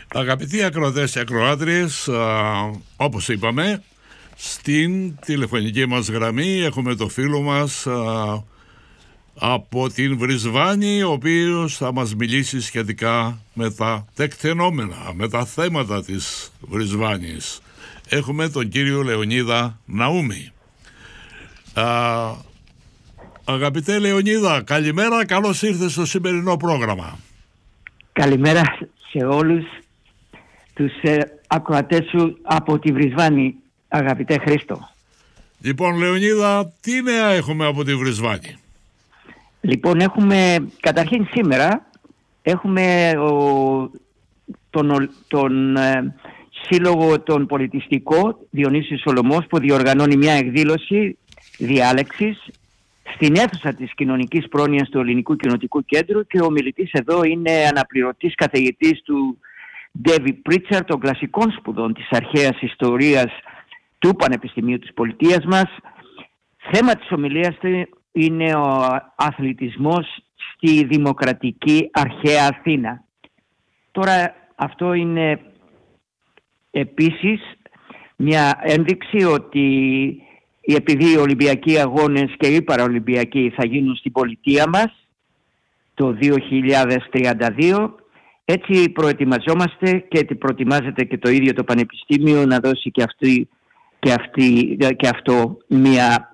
Αγαπητοί ακροατές και ακροάτριες, όπως είπαμε, στην τηλεφωνική μας γραμμή έχουμε το φίλο μας από την Βρισβάνη, ο οποίος θα μας μιλήσει σχετικά με τα τεκτενόμενα, με τα θέματα της Βρισβάνης. Έχουμε τον κύριο Λεωνίδα Ναούμη. Αγαπητέ Λεωνίδα, καλημέρα, καλώς ήρθες στο σημερινό πρόγραμμα. Καλημέρα σε όλους τους ακροατές σου από τη Βρισβάνη, αγαπητέ Χρήστο. Λοιπόν, Λεωνίδα, τι νέα έχουμε από τη Βρισβάνη? Λοιπόν, έχουμε, καταρχήν σήμερα, έχουμε τον Σύλλογο των Πολιτιστικό, Διονύσης Σολωμός, που διοργανώνει μια εκδήλωση διάλεξης στην αίθουσα της κοινωνικής πρόνοιας του Ελληνικού Κοινοτικού Κέντρου, και ο μιλητής εδώ είναι αναπληρωτής καθηγητής του Ντέβι Πρίτσαρτ των κλασικών σπουδών της αρχαίας ιστορίας του Πανεπιστημίου της Πολιτείας μας. Θέμα της ομιλίας του είναι ο αθλητισμός στη δημοκρατική αρχαία Αθήνα. Τώρα αυτό είναι επίσης μια ένδειξη ότι επειδή οι Ολυμπιακοί Αγώνες και οι Παραολυμπιακοί θα γίνουν στην πολιτεία μας το 2032, έτσι προετοιμαζόμαστε και προετοιμάζεται και το ίδιο το Πανεπιστήμιο να δώσει και αυτό μια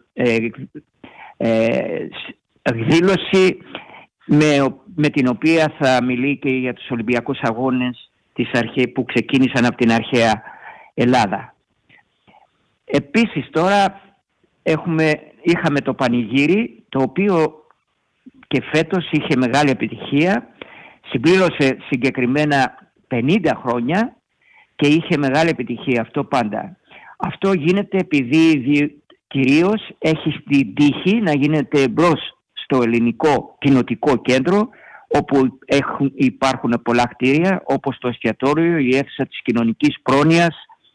εκδήλωση με την οποία θα μιλεί και για τους Ολυμπιακούς Αγώνες που ξεκίνησαν από την αρχαία Ελλάδα. Επίσης τώρα είχαμε το πανηγύρι, το οποίο και φέτος είχε μεγάλη επιτυχία. Συμπλήρωσε συγκεκριμένα 50 χρόνια και είχε μεγάλη επιτυχία αυτό πάντα. Αυτό γίνεται επειδή κυρίως έχει την τύχη να γίνεται μπρος στο Ελληνικό Κοινοτικό Κέντρο, όπου υπάρχουν πολλά κτίρια, όπως το εστιατόριο, η αίθουσα της κοινωνικής πρόνοιας,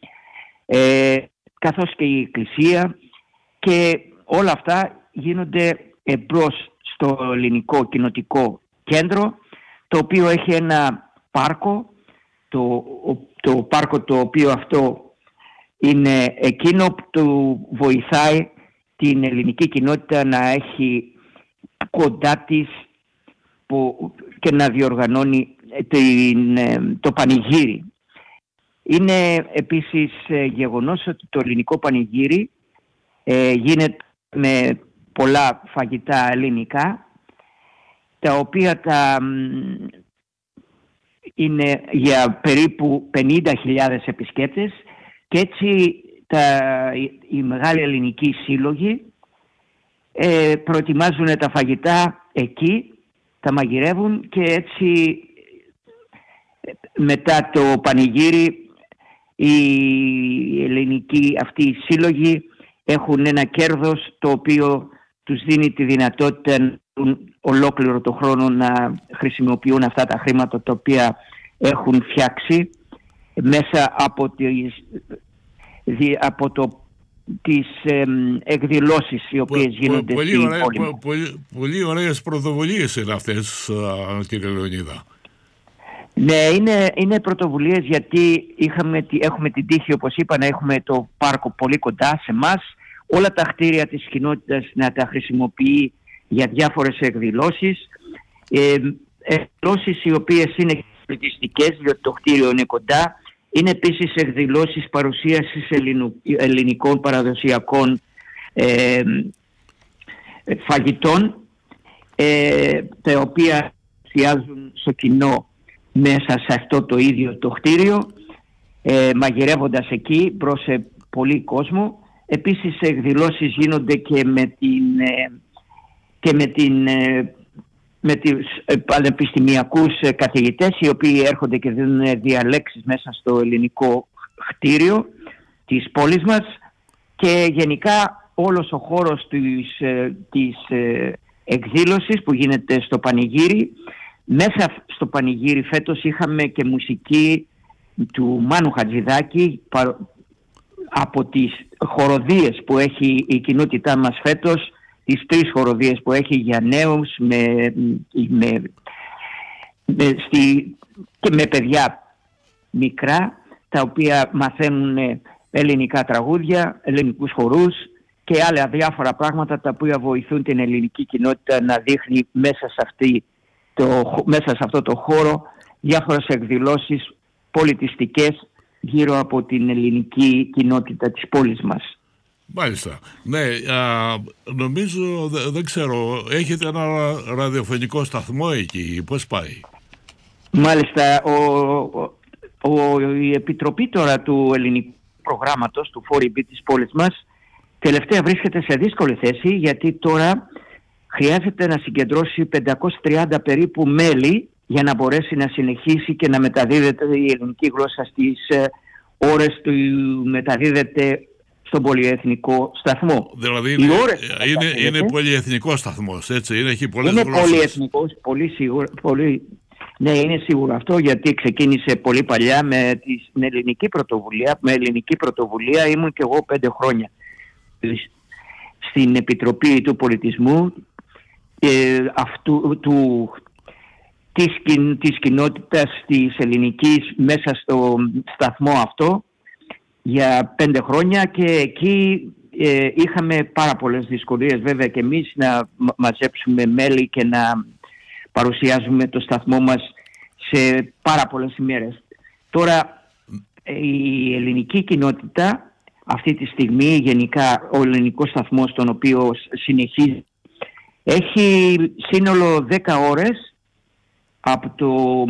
καθώς και η εκκλησία, και όλα αυτά γίνονται εμπρός στο Ελληνικό Κοινοτικό Κέντρο, το οποίο έχει ένα πάρκο, το πάρκο το οποίο αυτό είναι εκείνο που βοηθάει την ελληνική κοινότητα να έχει κοντά της και να διοργανώνει το πανηγύρι. Είναι επίσης γεγονός ότι το ελληνικό πανηγύρι γίνεται με πολλά φαγητά ελληνικά, τα οποία είναι για περίπου 50.000 επισκέπτες, και έτσι οι μεγάλοι ελληνικοί σύλλογοι προετοιμάζουν τα φαγητά εκεί, τα μαγειρεύουν, και έτσι μετά το πανηγύρι οι ελληνικοί αυτοί οι σύλλογοι έχουν ένα κέρδος το οποίο τους δίνει τη δυνατότητα ολόκληρο το χρόνο να χρησιμοποιούν αυτά τα χρήματα τα οποία έχουν φτιάξει μέσα από τις εκδηλώσεις οι οποίες γίνονται στην πόλη. Πολύ ωραίες πρωτοβουλίες είναι αυτές, κύριε Λεωνίδα. Ναι, είναι πρωτοβουλίες, γιατί έχουμε την τύχη, όπως είπα, να έχουμε το πάρκο πολύ κοντά σε εμάς, όλα τα κτίρια της κοινότητας να τα χρησιμοποιεί για διάφορες εκδηλώσεις, εκδηλώσεις οι οποίες είναι πολιτιστικές, διότι το κτίριο είναι κοντά. Είναι επίσης εκδηλώσεις παρουσίασης ελληνικών παραδοσιακών φαγητών, τα οποία εστιάζουν στο κοινό μέσα σε αυτό το ίδιο το κτίριο, μαγειρεύοντας εκεί προς πολύ κόσμο. Επίσης εκδηλώσεις γίνονται και με τους πανεπιστημιακούς καθηγητές, οι οποίοι έρχονται και δίνουν διαλέξεις μέσα στο ελληνικό κτίριο της πόλης μας, και γενικά όλος ο χώρος της εκδήλωσης που γίνεται στο πανηγύρι. Μέσα στο πανηγύρι φέτος είχαμε και μουσική του Μάνου Χατζηδάκη από τις χοροδίες που έχει η κοινότητά μας φέτος, τις 3 χοροδίες που έχει για νέους και με παιδιά μικρά, τα οποία μαθαίνουν ελληνικά τραγούδια, ελληνικούς χορούς και άλλα διάφορα πράγματα τα οποία βοηθούν την ελληνική κοινότητα να δείχνει μέσα σε αυτό το χώρο διάφορες εκδηλώσεις πολιτιστικές γύρω από την ελληνική κοινότητα της πόλης μας. Μάλιστα. Ναι, νομίζω, δεν ξέρω, έχετε ένα ραδιοφωνικό σταθμό εκεί, πώς πάει? Μάλιστα, η επιτροπή τώρα του ελληνικού προγράμματος, του 4EB της πόλης μας, τελευταία βρίσκεται σε δύσκολη θέση, γιατί τώρα χρειάζεται να συγκεντρώσει 530 περίπου μέλη για να μπορέσει να συνεχίσει και να μεταδίδεται η ελληνική γλώσσα στις ώρες του μεταδίδεται στον πολυεθνικό σταθμό. Δηλαδή είναι πολυεθνικός σταθμός, έτσι, έχει πολλές γλώσσες. Είναι πολυεθνικός, ναι, είναι σίγουρο αυτό, γιατί ξεκίνησε πολύ παλιά με την ελληνική πρωτοβουλία. Με ελληνική πρωτοβουλία ήμουν και εγώ 5 χρόνια στην Επιτροπή του Πολιτισμού της κοινότητας της ελληνικής μέσα στο σταθμό αυτό για 5 χρόνια, και εκεί είχαμε πάρα πολλές δυσκολίες βέβαια και εμείς να μαζέψουμε μέλη και να παρουσιάζουμε το σταθμό μας σε πάρα πολλές ημέρες. Τώρα η ελληνική κοινότητα αυτή τη στιγμή, γενικά ο ελληνικός σταθμός τον οποίο συνεχίζει, έχει σύνολο 10 ώρες από το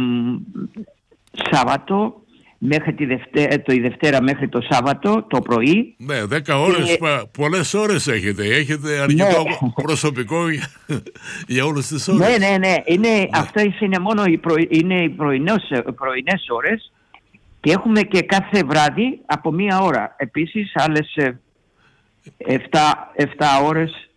Σάββατο μέχρι τη Δευτέρα μέχρι το Σάββατο το πρωί. Ναι, 10 ώρες, πολλές ώρες έχετε αρκετό προσωπικό για όλες τις ώρες. Ναι. Αυτές είναι μόνο οι πρωινές ώρες, και έχουμε και κάθε βράδυ από 1 ώρα. Επίσης άλλες 7 ώρες.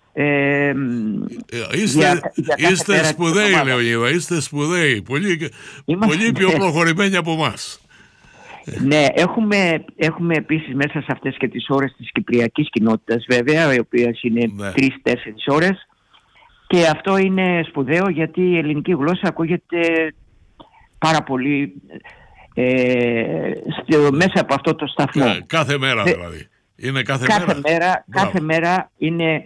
Είστε σπουδαίοι, Λεωνίδα, είστε σπουδαίοι, πολύ πιο προχωρημένοι από εμάς. Ναι, έχουμε επίσης μέσα σε αυτές και τις ώρες της κυπριακής κοινότητας βέβαια, οι οποίες είναι 3-4 ώρες, και αυτό είναι σπουδαίο γιατί η ελληνική γλώσσα ακούγεται πάρα πολύ μέσα από αυτό το σταθμό. Κάθε μέρα δηλαδή. Είναι κάθε μέρα είναι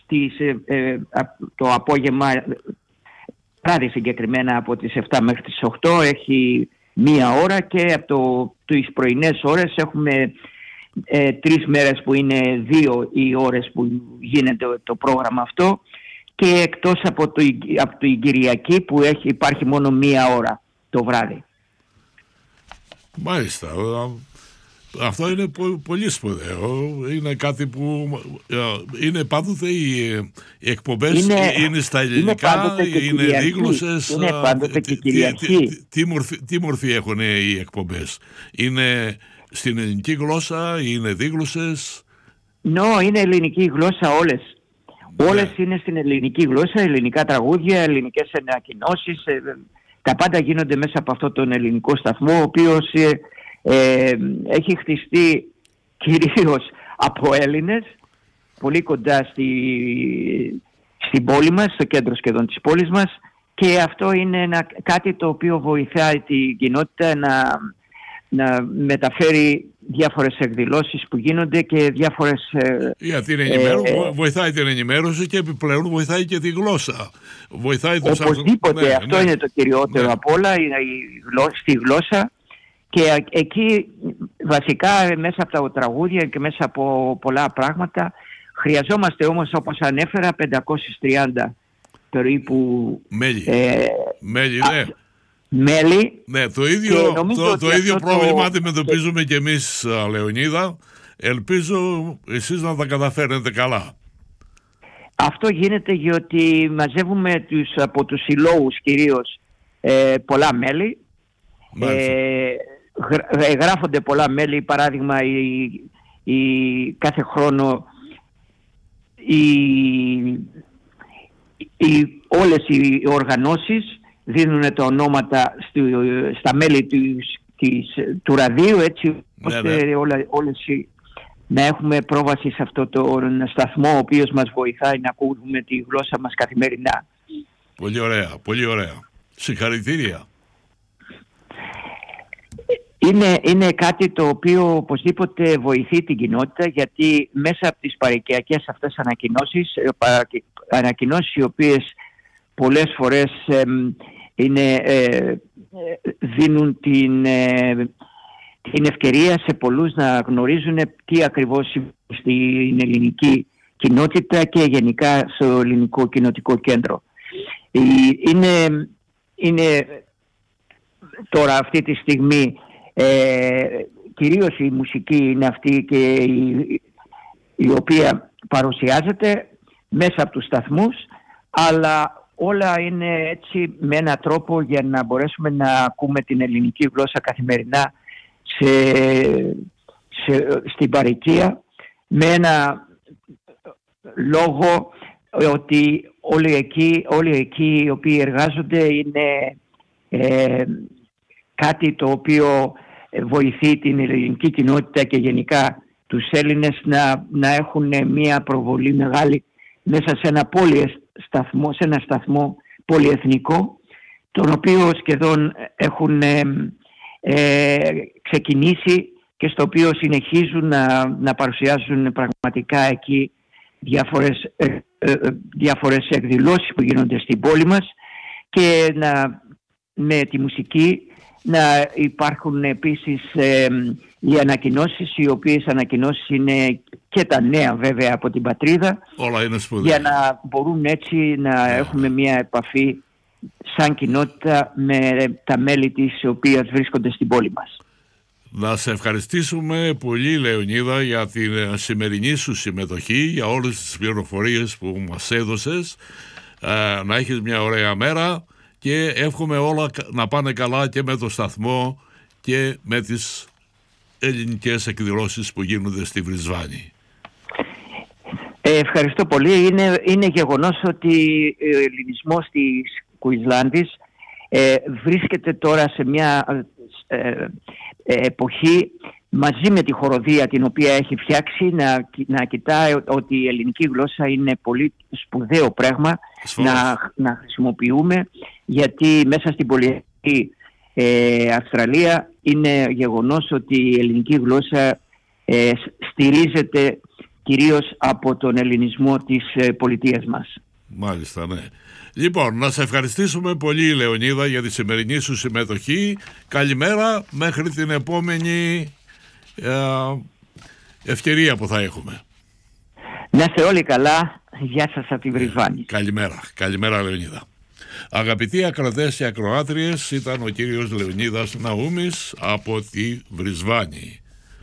το απόγευμα, βράδυ συγκεκριμένα από τις 7 μέχρι τις 8 έχει 1 ώρα, και από τις πρωινές ώρες έχουμε 3 μέρες που είναι 2 οι ώρες που γίνεται το πρόγραμμα αυτό, και εκτός από την Κυριακή που υπάρχει μόνο 1 ώρα το βράδυ. Μάλιστα. Αυτό είναι πολύ σπουδαίο. Είναι κάτι που είναι πάντοτε οι εκπομπές είναι στα ελληνικά, είναι δίγλωσσες. Είναι πάντοτε και Κυριακή. Τι μορφή έχουν οι εκπομπές? Είναι στην ελληνική γλώσσα, είναι δίγλωσσες? Είναι ελληνική γλώσσα όλες. Όλες είναι στην ελληνική γλώσσα, ελληνικά τραγούδια, ελληνικές ανακοινώσεις. Τα πάντα γίνονται μέσα από αυτόν τον ελληνικό σταθμό, ο οποίος έχει χτιστεί κυρίως από Έλληνες, πολύ κοντά στην πόλη μας, στο κέντρο σχεδόν της πόλης μας, και αυτό είναι κάτι το οποίο βοηθάει την κοινότητα να μεταφέρει διάφορες εκδηλώσεις που γίνονται και διάφορες... βοηθάει την ενημέρωση και επιπλέον βοηθάει και τη γλώσσα. Οπωσδήποτε, αυτό είναι το κυριότερο από όλα, στη γλώσσα. Και εκεί βασικά μέσα από τα τραγούδια και μέσα από πολλά πράγματα χρειαζόμαστε όμως, όπως ανέφερα, 530 περίπου μέλη. Ναι, το ίδιο πρόβλημα αντιμετωπίζουμε και εμείς, Λεωνίδα. Ελπίζω εσείς να τα καταφέρετε καλά. Αυτό γίνεται γιατί μαζεύουμε από τους συλλόγους κυρίως πολλά μέλη. Γράφονται πολλά μέλη, παράδειγμα κάθε χρόνο όλες οι οργανώσεις δίνουν τα ονόματα στα μέλη του ραδίου, έτσι ώστε όλες να έχουμε πρόβαση σε αυτό τον σταθμό, ο οποίος μας βοηθάει να ακούμε τη γλώσσα μας καθημερινά. Πολύ ωραία, πολύ ωραία. Συγχαρητήρια. είναι κάτι το οποίο οπωσδήποτε βοηθεί την κοινότητα, γιατί μέσα από τις παροικιακές αυτές ανακοινώσεις οι οποίες πολλές φορές δίνουν την ευκαιρία σε πολλούς να γνωρίζουν τι ακριβώς στην ελληνική κοινότητα και γενικά στο ελληνικό κοινοτικό κέντρο. Είναι τώρα αυτή τη στιγμή κυρίως η μουσική είναι αυτή και η οποία παρουσιάζεται μέσα από τους σταθμούς, αλλά όλα είναι έτσι με έναν τρόπο για να μπορέσουμε να ακούμε την ελληνική γλώσσα καθημερινά στην παροικία, με ένα λόγο ότι όλοι εκεί οι οποίοι εργάζονται είναι κάτι το οποίο βοηθεί την ελληνική κοινότητα και γενικά τους Έλληνες να έχουν μια προβολή μεγάλη μέσα σε ένα σταθμό πολυεθνικό, τον οποίο σχεδόν έχουν ξεκινήσει και στο οποίο συνεχίζουν να παρουσιάζουν πραγματικά εκεί διάφορες εκδηλώσεις που γίνονται στην πόλη μας, και με τη μουσική να υπάρχουν επίσης οι ανακοινώσεις, οι οποίες ανακοινώσεις είναι και τα νέα βέβαια από την πατρίδα. Όλα είναι σπουδαία. Για να μπορούν έτσι να έχουμε μια επαφή σαν κοινότητα με τα μέλη της οι οποίες βρίσκονται στην πόλη μας. Να σε ευχαριστήσουμε πολύ, Λεωνίδα, για την σημερινή σου συμμετοχή, για όλες τις πληροφορίες που μας έδωσες. Να έχεις μια ωραία μέρα και εύχομαι όλα να πάνε καλά και με το σταθμό και με τις ελληνικές εκδηλώσεις που γίνονται στη Βρισβάνη. Ευχαριστώ πολύ. Είναι γεγονός ότι ο ελληνισμός της Κουισλάνδης βρίσκεται τώρα σε μια εποχή, μαζί με τη χοροδία την οποία έχει φτιάξει, να κοιτάει ότι η ελληνική γλώσσα είναι πολύ σπουδαίο πράγμα να χρησιμοποιούμε, γιατί μέσα στην πολυεθνική Αυστραλία είναι γεγονός ότι η ελληνική γλώσσα στηρίζεται κυρίως από τον ελληνισμό της πολιτείας μας. Μάλιστα, ναι. Λοιπόν, να σε ευχαριστήσουμε πολύ, Λεωνίδα, για τη σημερινή σου συμμετοχή. Καλημέρα μέχρι την επόμενη ευκαιρία που θα έχουμε. Να είστε όλοι καλά. Γεια σας από τη Βρισβάνη. Καλημέρα. Καλημέρα, Λεωνίδα. Αγαπητοί ακροατές και ακροάτριες, ήταν ο κύριος Λεωνίδας Ναούμης από τη Βρισβάνη.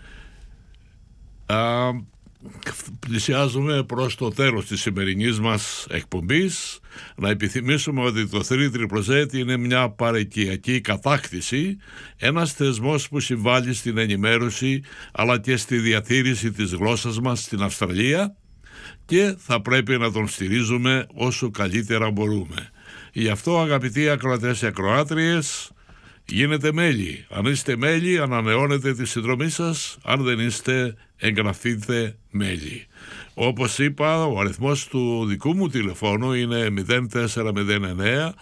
Πλησιάζουμε προς το τέλος της σημερινής μας εκπομπής. Να επιθυμίσουμε ότι το 3ZZZ είναι μια παροικιακή κατάκτηση, ένας θεσμός που συμβάλλει στην ενημέρωση αλλά και στη διατήρηση της γλώσσας μας στην Αυστραλία, και θα πρέπει να τον στηρίζουμε όσο καλύτερα μπορούμε. Γι' αυτό, αγαπητοί ακροατές και ακροάτριες, γίνετε μέλη. Αν είστε μέλη, ανανεώνετε τη συνδρομή σας. Αν δεν είστε, εγγραφείτε μέλη. Όπως είπα, ο αριθμός του δικού μου τηλεφώνου είναι 0409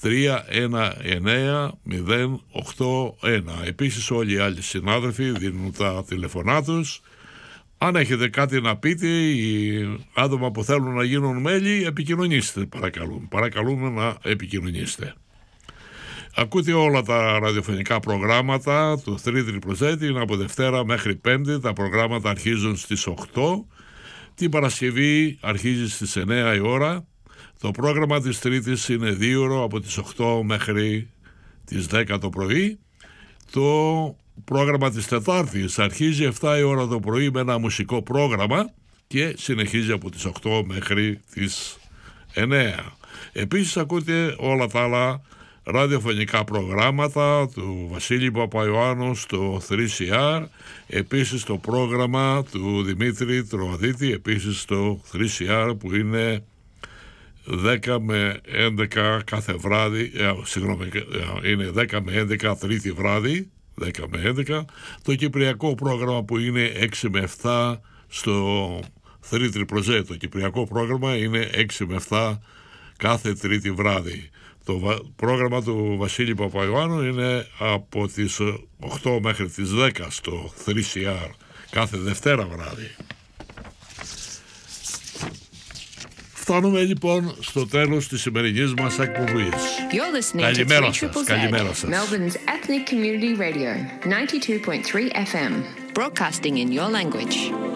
319 081. Επίσης όλοι οι άλλοι συνάδελφοι δίνουν τα τηλεφωνά τους. Αν έχετε κάτι να πείτε, οι άτομα που θέλουν να γίνουν μέλη, επικοινωνήστε, παρακαλούμε να επικοινωνήσετε. Ακούτε όλα τα ραδιοφωνικά προγράμματα του 3ZZZ, είναι από Δευτέρα μέχρι Πέμπτη. Τα προγράμματα αρχίζουν στις 8. Την Παρασκευή αρχίζει στις 9 η ώρα. Το πρόγραμμα της Τρίτης είναι 2ωρο, από τις 8 μέχρι τις 10 το πρωί. Το πρόγραμμα της Τετάρτης αρχίζει 7 η ώρα το πρωί με ένα μουσικό πρόγραμμα και συνεχίζει από τις 8 μέχρι τις 9. Επίσης ακούτε όλα τα άλλα ραδιοφωνικά προγράμματα του Βασίλη Παπαϊωάννου στο 3CR, επίσης το πρόγραμμα του Δημήτρη Τροαδίτη, επίσης στο 3CR που είναι 10 με 11 κάθε βράδυ, είναι 10 με 11 τρίτη βράδυ, 10 με 11, το κυπριακό πρόγραμμα που είναι 6 με 7 στο 3ZZZ, το κυπριακό πρόγραμμα είναι 6 με 7 κάθε τρίτη βράδυ. Το πρόγραμμα του Βασίλη Παπαϊωάννου είναι από τις 8 μέχρι τις 10 στο 3CR κάθε Δευτέρα βράδυ. Φτάνουμε λοιπόν στο τέλος της σημερινής μας εκπομπής. Καλημέρα σας, καλημέρα σας. Melbourne's Ethnic Community Radio, 92.3 FM, broadcasting in your language.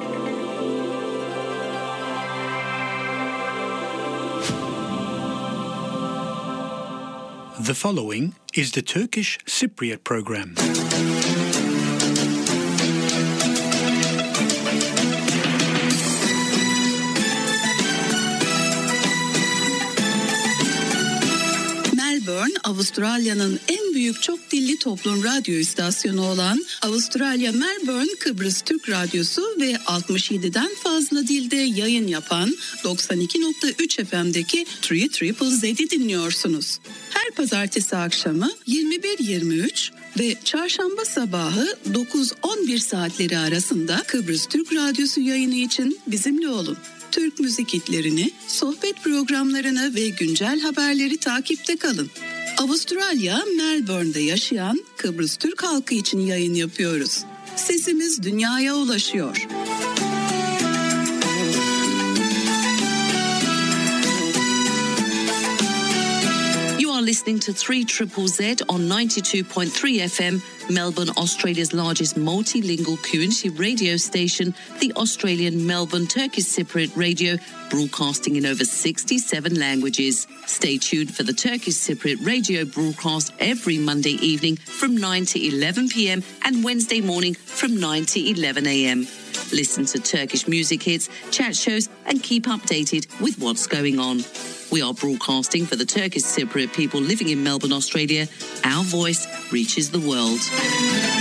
The following is the Turkish Cypriot program. Melbourne, Avustralya'nın en büyük çok dilli toplum radyo istasyonu olan Avustralya Melbourne Kıbrıs Türk Radyosu ve 67'den fazla dilde yayın yapan 92.3 FM'deki 3ZZZ'i dinliyorsunuz. Her pazartesi akşamı 21:23 ve çarşamba sabahı 9-11 saatleri arasında Kıbrıs Türk Radyosu yayını için bizimle olun. Türk müzik hitlerini, sohbet programlarını ve güncel haberleri takipte kalın. Avustralya, Melbourne'de yaşayan Kıbrıs Türk halkı için yayın yapıyoruz. Sesimiz dünyaya ulaşıyor. Listening to 3ZZZ on 92.3 FM, Melbourne, Australia's largest multilingual community radio station, the Australian Melbourne Turkish Cypriot Radio, broadcasting in over 67 languages. Stay tuned for the Turkish Cypriot Radio broadcast every Monday evening from 9 to 11 p.m. and Wednesday morning from 9 to 11 a.m. Listen to Turkish music hits, chat shows, and keep updated with what's going on. We are broadcasting for the Turkish Cypriot people living in Melbourne, Australia. Our voice reaches the world.